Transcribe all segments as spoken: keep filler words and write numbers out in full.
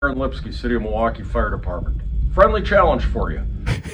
Aaron Lipsky, City of Milwaukee Fire Department. Friendly challenge for you.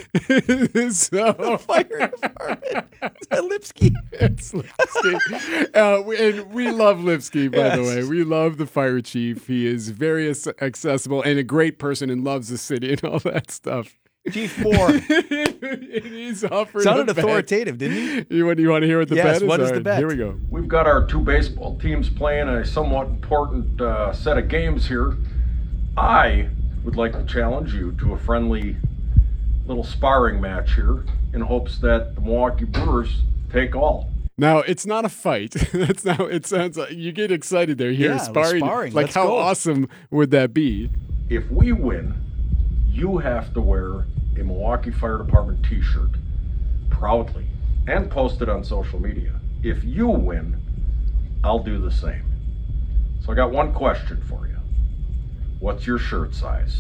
So, Fire department. Is that Lipsky? It's Lipsky. Uh, we, and we love Lipsky, by Yes. the way. We love the fire chief. He is very ac- accessible and a great person and loves the city and all that stuff. Chief Moore. And he's offered Sounded a bet. authoritative, didn't he? You want, you want to hear what the Yes, bet is? what is All the right, bet? Here we go. We've got our two baseball teams playing a somewhat important uh, set of games here. I would like to challenge you to a friendly little sparring match here in hopes that the Milwaukee Brewers take all. Now, it's not a fight. That's now. It sounds like you get excited there. Here, Yeah, sparring. sparring. Like, Let's how go. awesome would that be? If we win, you have to wear a Milwaukee Fire Department t-shirt proudly and post it on social media. If you win, I'll do the same. So I got one question for you. What's your shirt size?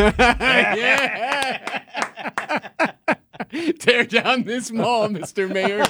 Yeah. Tear down this mall, Mister Mayor.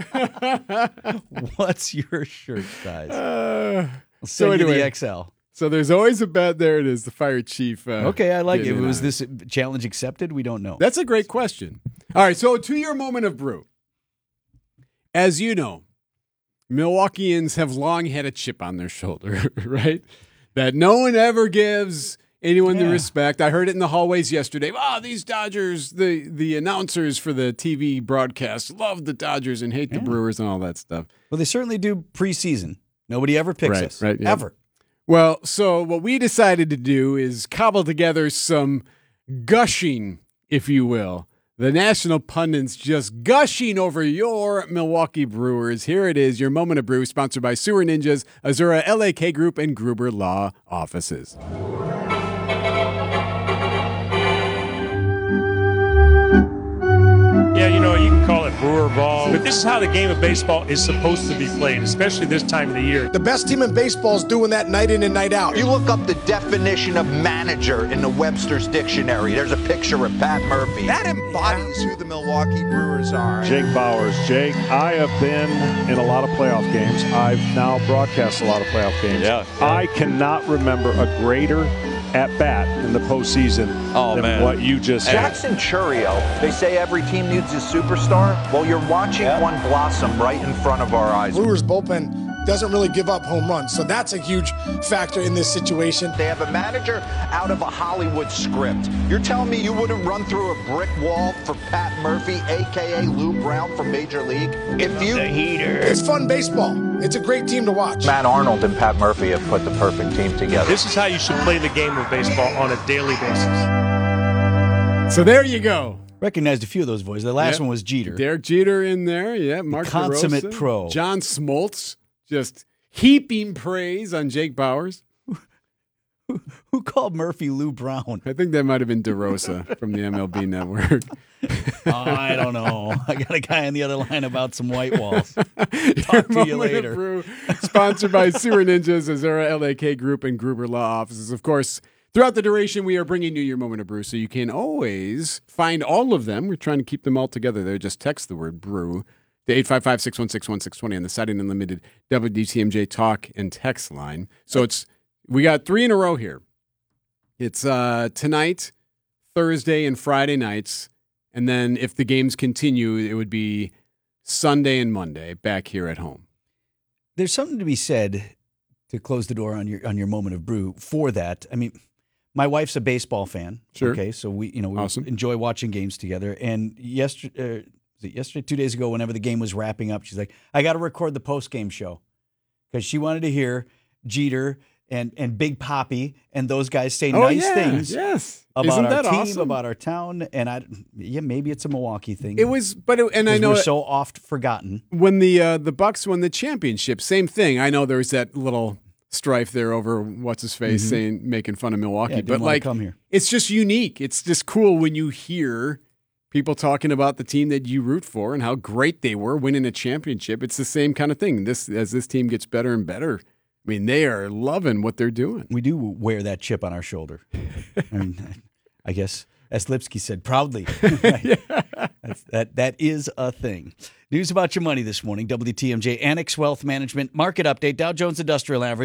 What's your shirt size? Uh, I'll so send you anyway, the X L. so there's always a bet. There it is. The fire chief. Uh, Okay, I like it. getting Was on this challenge accepted? We don't know. That's a great question. All right, so to your moment of brew. As you know, Milwaukeeans have long had a chip on their shoulder, right? That no one ever gives anyone the Yeah. respect. I heard it in the hallways yesterday. Oh, these Dodgers, the the announcers for the T V broadcast love the Dodgers and hate the Brewers and all that stuff. Well, they certainly do preseason. Nobody ever picks Right, us. right, yeah. Ever. Well, so what we decided to do is cobble together some gushing, if you will. The national pundits just gushing over your Milwaukee Brewers. Here it is, your moment of brew, sponsored by Sewer Ninjas, Azura L A K Group, and Gruber Law Offices. Yeah, you know, you can call it brewer ball, but this is how the game of baseball is supposed to be played, especially this time of the year. The best team in baseball is doing that night in and night out. You look up the definition of manager in the Webster's dictionary. There's a picture of Pat Murphy. That embodies who the Milwaukee Brewers are. Jake Bowers. Jake, I have been in a lot of playoff games. I've now broadcast a lot of playoff games. Yeah, yeah. I cannot remember a greater at-bat in the postseason Oh, than man. what you just had. Jackson Churio, they say every team needs a superstar. Well, you're watching one blossom right in front of our eyes. Brewers bullpen doesn't really give up home runs, so that's a huge factor in this situation. They have a manager out of a Hollywood script. You're telling me you wouldn't run through a brick wall for Pat Murphy, a k a. Lou Brown from Major League? If you... The heater. It's fun baseball. It's a great team to watch. Matt Arnold and Pat Murphy have put the perfect team together. This is how you should play the game of baseball on a daily basis. So there you go. Recognized a few of those voices. The last Yep. one was Jeter. Derek Jeter in there. Yeah, Mark consummate DeRosa. pro. John Smoltz just heaping praise on Jake Bowers. Who called Murphy Lou Brown? I think that might have been DeRosa from the M L B Network. Oh, I don't know. I got a guy on the other line about some white walls. Your Talk to you Moment of later. Brew, sponsored by Sewer Ninjas, Azura L A K Group, and Gruber Law Offices. Of course, throughout the duration, we are bringing you your Moment of Brew, so you can always find all of them. We're trying to keep them all together there. Just text the word brew to eight five five, six one six, one six two zero on the Siding Unlimited W D T M J talk and text line. So it's we got three in a row here. It's uh, tonight, Thursday, and Friday nights. And then if the games continue, it would be Sunday and Monday back here at home. There's something to be said to close the door on your on your moment of brew for that. I mean, my wife's a baseball fan. Sure. Okay, so we you know we Awesome. enjoy watching games together. And yesterday, uh, was it yesterday, two days ago, whenever the game was wrapping up, she's like, "I got to record the post game show," because she wanted to hear Jeter and and Big Papi and those guys say Oh, nice yeah. things Yes. about Isn't our that team, awesome? about our town. And I yeah, maybe it's a Milwaukee thing. It was, but it, and I 'Cause know we're it- so oft forgotten. when the uh, the Bucks won the championship, same thing. I know there was that little strife there over what's his face saying making fun of Milwaukee, Yeah, didn't but wanna like come here. it's just unique. It's just cool when you hear people talking about the team that you root for and how great they were winning a championship. It's the same kind of thing. This as this team gets better and better. I mean, they are loving what they're doing. We do wear that chip on our shoulder. I mean, I guess, as Lipsky said, proudly. That's, that that is a thing. News about your money this morning. W T M J Annex Wealth Management market update. Dow Jones Industrial Average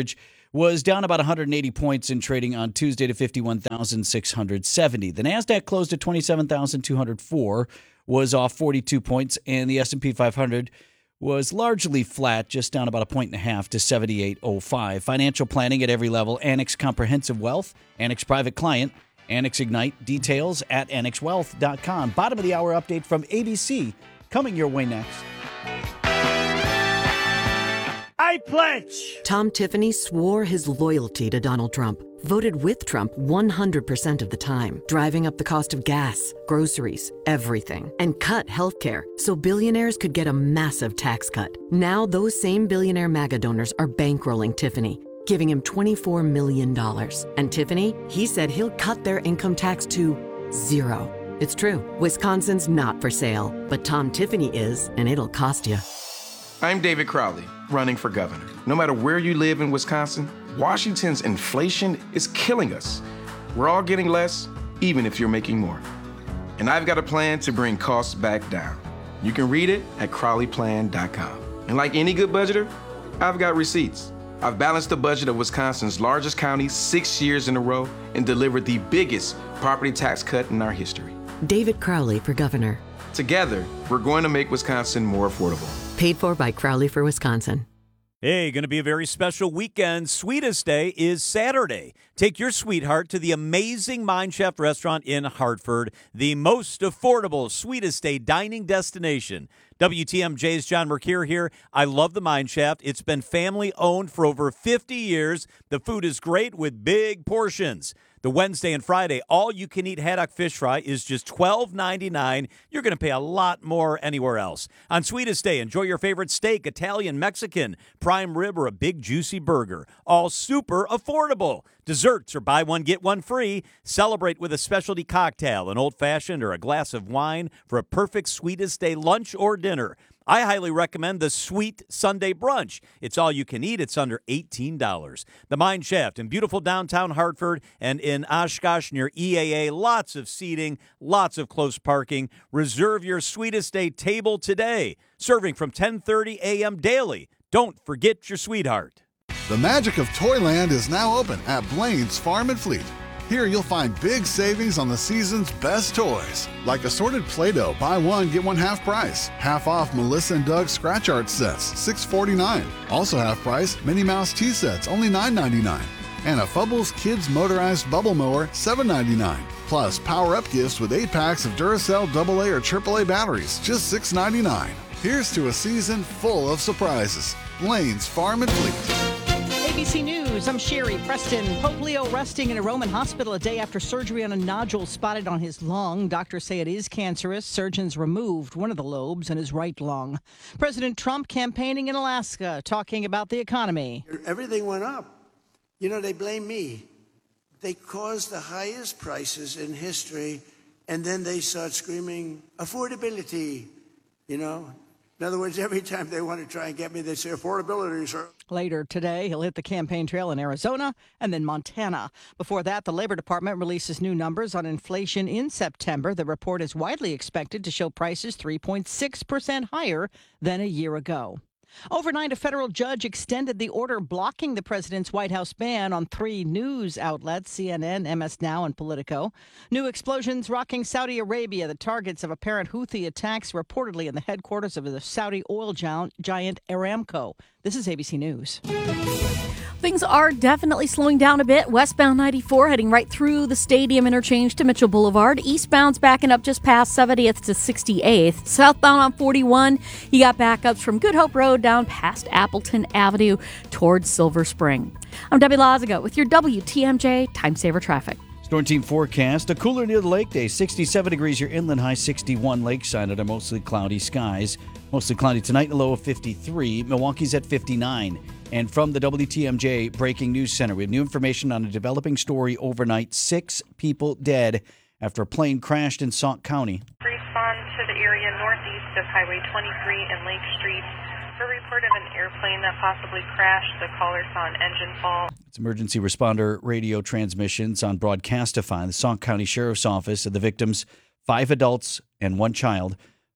was down about one hundred eighty points in trading on Tuesday to fifty-one thousand six hundred seventy. The NASDAQ closed at twenty-seven thousand two hundred four, was off forty-two points, and the S and P five hundred was largely flat, just down about a point and a half to seventy-eight oh five. Financial planning at every level. Annex Comprehensive Wealth, Annex Private Client, Annex Ignite. Details at annex wealth dot com. Bottom of the hour update from A B C coming your way next. I pledge. Tom Tiffany swore his loyalty to Donald Trump, voted with Trump one hundred percent of the time, driving up the cost of gas, groceries, everything, and cut healthcare so billionaires could get a massive tax cut. Now those same billionaire MAGA donors are bankrolling Tiffany, giving him twenty-four million dollars. And Tiffany, he said he'll cut their income tax to zero. It's true. Wisconsin's not for sale, but Tom Tiffany is, and it'll cost you. I'm David Crowley, running for governor. No matter where you live in Wisconsin, Washington's inflation is killing us. We're all getting less, even if you're making more. And I've got a plan to bring costs back down. You can read it at crowley plan dot com. And like any good budgeter, I've got receipts. I've balanced the budget of Wisconsin's largest county six years in a row and delivered the biggest property tax cut in our history. David Crowley for governor. Together, we're going to make Wisconsin more affordable. Paid for by Crowley for Wisconsin. Hey, going to be a very special weekend. Sweetest Day is Saturday. Take your sweetheart to the amazing Mind Chef restaurant in Hartford, the most affordable Sweetest Day dining destination. W T M J's John Mercure here. I love the Mine Shaft. It's been family-owned for over fifty years. The food is great with big portions. The Wednesday and Friday all-you-can-eat haddock fish fry is just twelve ninety-nine. You're going to pay a lot more anywhere else. On Sweetest Day, enjoy your favorite steak, Italian, Mexican, prime rib, or a big juicy burger. All super affordable. Desserts are buy one, get one free. Celebrate with a specialty cocktail, an old-fashioned, or a glass of wine for a perfect Sweetest Day lunch or dinner. I highly recommend the Sweet Sunday Brunch. It's all you can eat. It's under eighteen dollars. The Mine Shaft in beautiful downtown Hartford and in Oshkosh near E A A. Lots of seating, lots of close parking. Reserve your Sweetest Day table today. Serving from ten thirty a.m. daily. Don't forget your sweetheart. The magic of Toyland is now open at Blaine's Farm and Fleet. Here you'll find big savings on the season's best toys, like assorted Play-Doh, buy one, get one half price. Half off Melissa and Doug scratch art sets, six forty-nine. Also half price Minnie Mouse tea sets, only nine ninety-nine. And a Fubbles Kids motorized bubble mower, seven ninety-nine. Plus power-up gifts with eight packs of Duracell double A or triple A batteries, just six ninety-nine. Here's to a season full of surprises. Blaine's Farm and Fleet. A B C News, I'm Sherry Preston. Pope Leo resting in a Roman hospital a day after surgery on a nodule spotted on his lung. Doctors say it is cancerous. Surgeons removed one of the lobes in his right lung. President Trump campaigning in Alaska, talking about the economy. Everything went up. You know, they blame me. They caused the highest prices in history, and then they start screaming, affordability, you know. In other words, every time they want to try and get me, they say affordability, sir. Later today, he'll hit the campaign trail in Arizona and then Montana. Before that, the Labor Department releases new numbers on inflation in September. The report is widely expected to show prices three point six percent higher than a year ago. Overnight, a federal judge extended the order blocking the president's White House ban on three news outlets, C N N, M S Now, and Politico. New explosions rocking Saudi Arabia, the targets of apparent Houthi attacks reportedly in the headquarters of the Saudi oil giant Aramco. This is A B C News. Things are definitely slowing down a bit. Westbound ninety-four heading right through the stadium interchange to Mitchell Boulevard. Eastbound's backing up just past seventieth to sixty-eighth. Southbound on forty-one, you got backups from Good Hope Road down past Appleton Avenue towards Silver Spring. I'm Debbie Lazaga with your W T M J Time Saver Traffic. Storm team forecast, a cooler near the lake day, sixty-seven degrees, your inland high sixty-one, lakeside under mostly cloudy skies. Mostly cloudy tonight, a low of fifty-three. Milwaukee's at fifty-nine. And from the W T M J Breaking News Center, we have new information on a developing story overnight. Six people dead after a plane crashed in Sauk County. Respond to the area northeast of Highway twenty-three and Lake Street for report of an airplane that possibly crashed. The caller saw an engine fall. It's emergency responder radio transmissions on Broadcastify. The Sauk County Sheriff's Office said the victims, five adults and one child,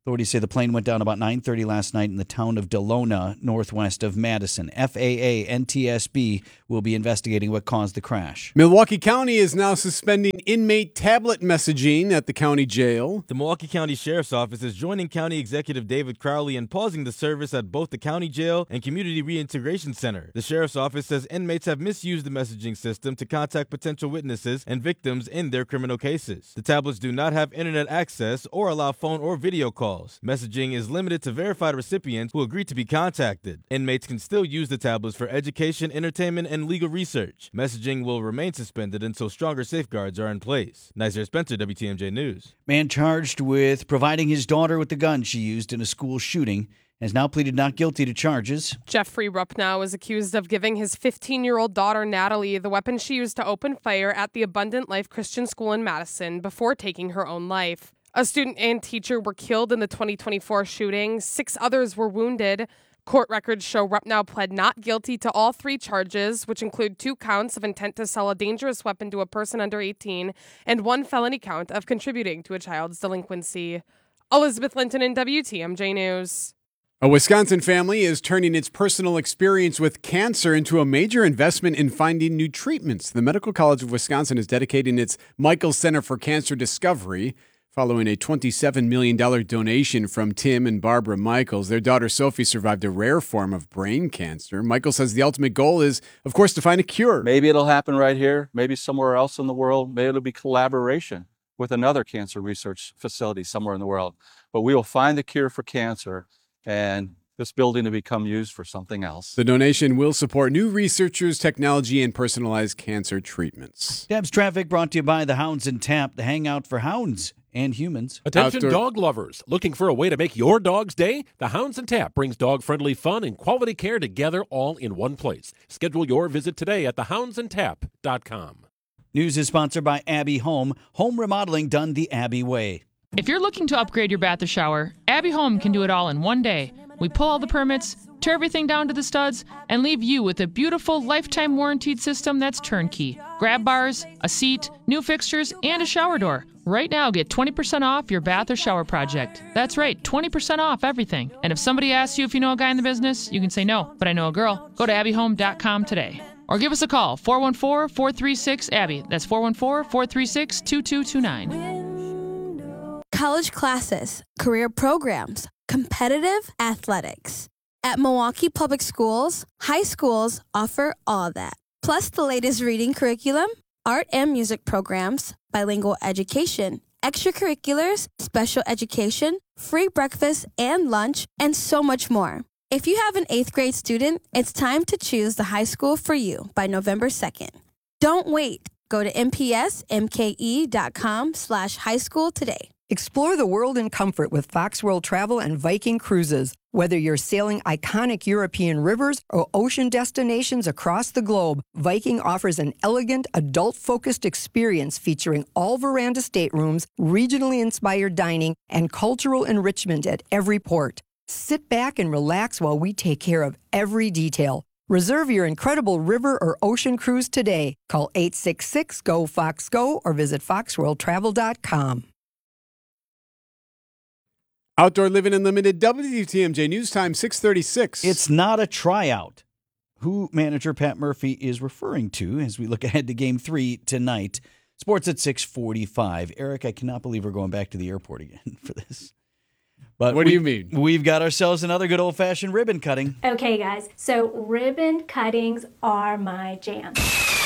Authorities say the plane went down about nine thirty last night in the town of Delona, northwest of Madison. F A A N T S B will be investigating what caused the crash. Milwaukee County is now suspending inmate tablet messaging at the county jail. The Milwaukee County Sheriff's Office is joining County Executive David Crowley in pausing the service at both the county jail and Community Reintegration Center. The Sheriff's Office says inmates have misused the messaging system to contact potential witnesses and victims in their criminal cases. The tablets do not have internet access or allow phone or video calls. Messaging is limited to verified recipients who agree to be contacted. Inmates can still use the tablets for education, entertainment, and legal research. Messaging will remain suspended until stronger safeguards are in place. Nizer Spencer, W T M J News. Man charged with providing his daughter with the gun she used in a school shooting has now pleaded not guilty to charges. Jeffrey Ruppnow is accused of giving his fifteen-year-old daughter, Natalie, the weapon she used to open fire at the Abundant Life Christian School in Madison before taking her own life. A student and teacher were killed in the twenty twenty-four shooting. Six others were wounded. Court records show Ruppnow pled not guilty to all three charges, which include two counts of intent to sell a dangerous weapon to a person under eighteen and one felony count of contributing to a child's delinquency. Elizabeth Linton in W T M J News. A Wisconsin family is turning its personal experience with cancer into a major investment in finding new treatments. The Medical College of Wisconsin is dedicating its Michaels Center for Cancer Discovery following a twenty-seven million dollars donation from Tim and Barbara Michaels. Their daughter Sophie survived a rare form of brain cancer. Michael says the ultimate goal is, of course, to find a cure. Maybe it'll happen right here, maybe somewhere else in the world. Maybe it'll be collaboration with another cancer research facility somewhere in the world. But we will find the cure for cancer, and this building to become used for something else. The donation will support new researchers, technology, and personalized cancer treatments. Dabs Traffic brought to you by the Hounds and Tap, the hangout for hounds and humans. Attention Outdoor- dog lovers. Looking for a way to make your dog's day? The Hounds and Tap brings dog-friendly fun and quality care together all in one place. Schedule your visit today at the hounds and tap dot com. News is sponsored by Abbey Home, home remodeling done the Abbey way. If you're looking to upgrade your bath or shower, Abbey Home can do it all in one day. We pull all the permits, tear everything down to the studs, and leave you with a beautiful lifetime warranted system that's turnkey. Grab bars, a seat, new fixtures, and a shower door. Right now, get twenty percent off your bath or shower project. That's right, twenty percent off everything. And if somebody asks you if you know a guy in the business, you can say no, but I know a girl. Go to abbey home dot com today. Or give us a call, four one four, four three six, A B B Y. That's four one four, four three six, two two two nine. College classes, career programs, competitive athletics. At Milwaukee Public Schools, high schools offer all that. Plus the latest reading curriculum, art and music programs, bilingual education, extracurriculars, special education, free breakfast and lunch, and so much more. If you have an eighth grade student, it's time to choose the high school for you by November second. Don't wait. Go to m p s m k e dot com slash high school today. Explore the world in comfort with Fox World Travel and Viking Cruises. Whether you're sailing iconic European rivers or ocean destinations across the globe, Viking offers an elegant, adult-focused experience featuring all veranda staterooms, regionally inspired dining, and cultural enrichment at every port. Sit back and relax while we take care of every detail. Reserve your incredible river or ocean cruise today. Call eight six six, G O, Fox, Go or visit fox world travel dot com. Outdoor Living Unlimited, W T M J News Time, six thirty-six. It's not a tryout. Who manager Pat Murphy is referring to as we look ahead to Game three tonight. Sports at six forty-five. Eric, I cannot believe we're going back to the airport again for this. But what we, do you mean? We've got ourselves another good old-fashioned ribbon cutting. Okay, guys. So ribbon cuttings are my jam.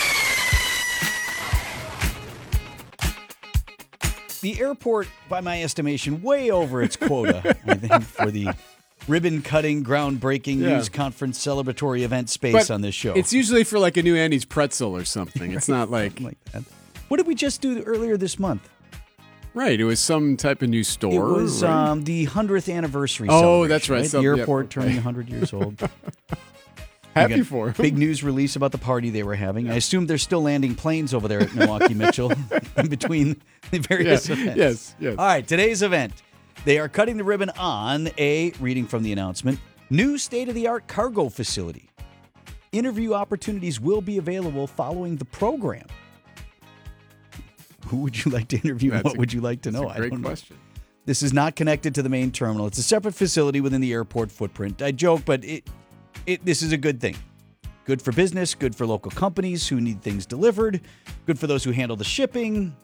The airport, by my estimation, way over its quota, I think, for the ribbon-cutting, groundbreaking Yeah. news conference celebratory event space But on this show. It's usually for like a new Andy's pretzel or something. It's not like... like that. What did we just do earlier this month? Right, it was some type of new store. It was right? um, the hundredth anniversary Oh, celebration, that's right. The Some- yep, airport okay. turning one hundred years old. Happy We got for 'em. Big news release about the party they were having. I assume they're still landing planes over there at Milwaukee Mitchell in between the various Yeah, events. yes, yes. All right, today's event. They are cutting the ribbon on a, reading from the announcement, new state-of-the-art cargo facility. Interview opportunities will be available following the program. Who would you like to interview? and That's What a- would you like to that's know? a great I don't know. question. This is not connected to the main terminal. It's a separate facility within the airport footprint. I joke, but it, it this is a good thing. Good for business, good for local companies who need things delivered, good for those who handle the shipping,